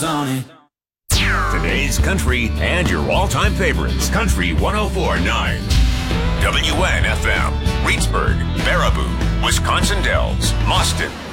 Today's country and your all-time favorites. Country 104.9. WNFM. Reedsburg, Baraboo, Wisconsin Dells, Mauston,